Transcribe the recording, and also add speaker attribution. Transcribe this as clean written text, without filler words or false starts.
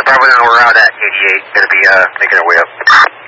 Speaker 1: Bravo, we're out at 88, going to be making our way up.